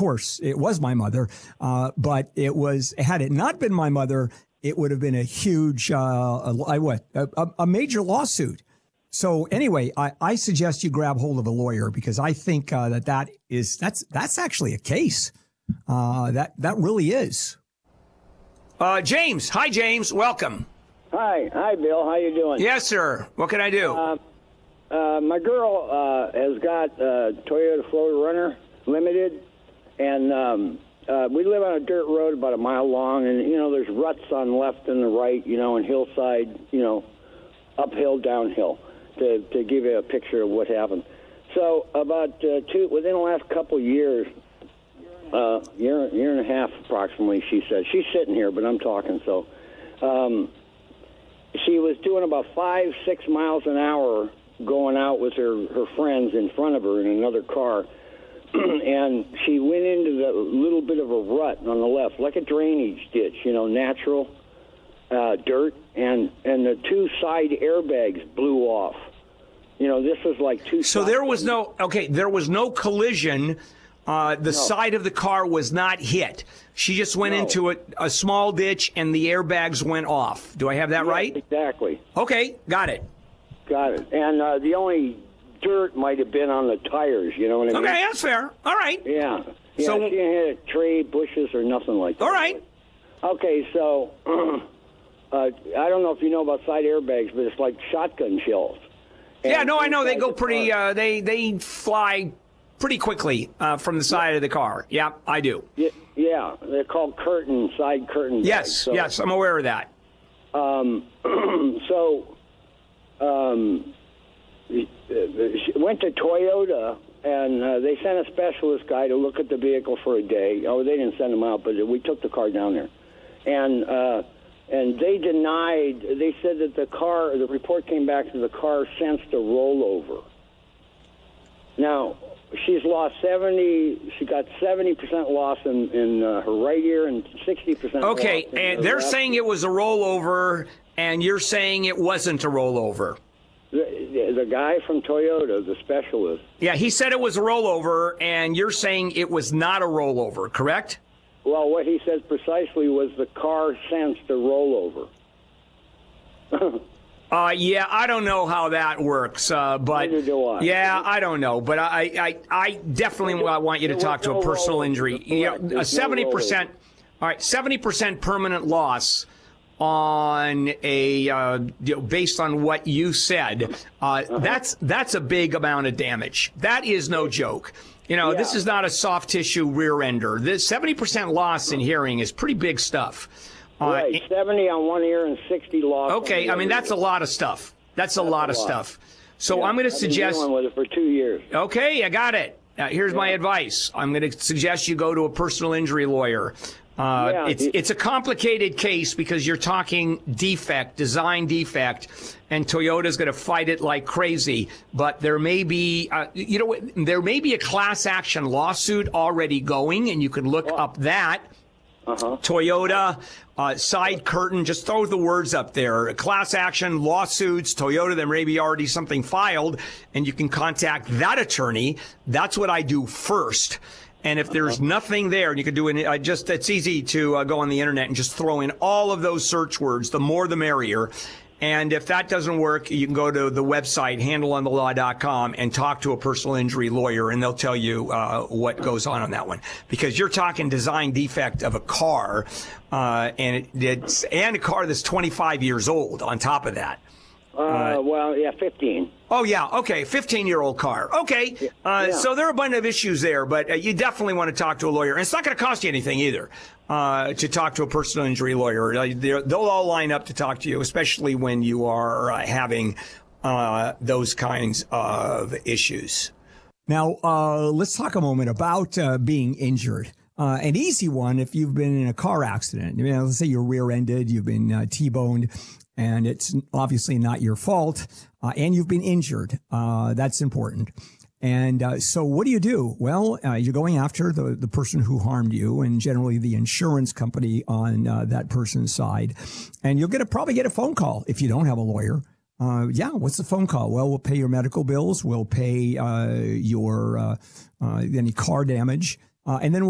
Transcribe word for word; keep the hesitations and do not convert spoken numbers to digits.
course, it was my mother. Uh, but it was, had it not been my mother, it would have been a huge, uh, a, what, a, a major lawsuit. So anyway, I, I suggest you grab hold of a lawyer because I think uh, that that is, that's, that's actually a case. Uh, that, that really is. Uh, James. Hi, James. Welcome. Hi. Hi, Bill. How you doing? Yes, sir. What can I do? Uh, uh, my girl uh, has got uh, Toyota Florida Runner Limited, and um, uh, we live on a dirt road about a mile long, and, you know, there's ruts on the left and the right, you know, and hillside, you know, uphill, downhill, to, to give you a picture of what happened. So about uh, two, within the last couple of years, uh, year, year and a half approximately, she said, she's sitting here, but I'm talking, so um, she was doing about five, six miles an hour going out with her, her friends in front of her in another car. And she went into the little bit of a rut on the left, like a drainage ditch, you know, natural uh, dirt, and, and the two side airbags blew off. You know, this was like two. So there was no, okay, there was no collision. Uh, the no. side of the car was not hit. She just went no. into a, a small ditch and the airbags went off. Do I have that yes, right? Exactly. Okay, got it. Got it. And uh, the only dirt might have been on the tires, you know what I mean? Okay, that's fair. All right. Yeah. Yeah, so, she didn't hit a tree, bushes, or nothing like that. All right. Okay, so uh, I don't know if you know about side airbags, but it's like shotgun shells. And yeah, no, I know. They go pretty, uh, they, they fly pretty quickly uh, from the side yeah. of the car. Yeah, I do. Yeah, yeah, they're called curtain, side curtain. Yes, bags, so, yes, I'm aware of that. Um, so, um, she went to Toyota, and uh, they sent a specialist guy to look at the vehicle for a day. Oh, they didn't send him out, but we took the car down there. And uh, and they denied, they said that the car, the report came back that the car sensed a rollover. Now, she's lost seventy, she got seventy percent loss in, in uh, her right ear and sixty percent Okay, loss in and her they're left. saying it was a rollover, and you're saying it wasn't a rollover. The, the guy from Toyota, the specialist. Yeah, he said it was a rollover, and you're saying it was not a rollover, correct? Well, what he said precisely was the car sensed a rollover. uh, yeah, I don't know how that works, uh, but Neither do I. Yeah, I don't know, but I, I, I definitely want you to talk to a personal injury. You know, a seventy percent, all right, seventy percent permanent loss on a uh, you know, based on what you said, uh, uh-huh. that's that's a big amount of damage. That is no joke. You know, yeah. This is not a soft tissue rear ender. This seventy percent loss in hearing is pretty big stuff. Right, uh, seventy on one ear and sixty loss. Okay, I mean that's a lot of stuff. That's, that's a lot a of lot. stuff. So yeah, I'm going to suggest. I've been dealing with it for two years. Okay, I got it. Uh, here's yeah. my advice. I'm going to suggest you go to a personal injury lawyer. Uh, yeah, it's it's a complicated case because you're talking defect, design defect, and Toyota's going to fight it like crazy. But there may be, uh, you know, there may be a class action lawsuit already going, and you can look oh. up that. Uh-huh. Toyota, uh, side curtain, just throw the words up there. Class action lawsuits, Toyota, there may be already something filed, and you can contact that attorney. That's what I do first. And if there's nothing there, and you can do it, uh, just it's easy to uh, go on the internet and just throw in all of those search words. The more, the merrier. And if that doesn't work, you can go to the website, handle on the law dot com, and talk to a personal injury lawyer, and they'll tell you uh, what goes on on that one. Because you're talking design defect of a car, uh, and it, it's and a car that's twenty-five years old on top of that. Uh, well, yeah, fifteen. Oh, yeah. Okay. fifteen-year-old car. Okay. Uh, yeah. So there are a bunch of issues there, but uh, you definitely want to talk to a lawyer. And it's not going to cost you anything either uh, to talk to a personal injury lawyer. Uh, they'll all line up to talk to you, especially when you are uh, having uh, those kinds of issues. Now, uh, let's talk a moment about uh, being injured. Uh, an easy one if you've been in a car accident. You know, let's say you're rear-ended, you've been uh, T-boned, and it's obviously not your fault, uh, and you've been injured. Uh, that's important. And uh, so what do you do? Well, uh, you're going after the, the person who harmed you, and generally the insurance company on uh, that person's side. And you'll get a, probably get a phone call if you don't have a lawyer. Uh, yeah, what's the phone call? Well, we'll pay your medical bills. We'll pay uh, your uh, uh, any car damage. Uh, and then we'll